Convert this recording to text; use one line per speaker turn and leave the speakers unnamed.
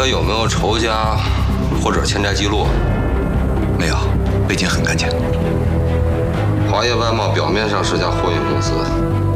他有没有仇家或者欠债记录？
没有，背景很干净。
华业外贸表面上是家货运公司，